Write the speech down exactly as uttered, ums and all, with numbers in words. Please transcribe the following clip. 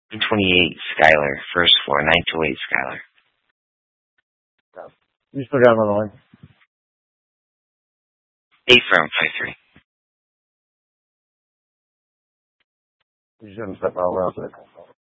nine twenty-eight Skylar, first floor, nine twenty-eight Skylar. You just put it down on the line. eight from five three. You just haven't step out around to it.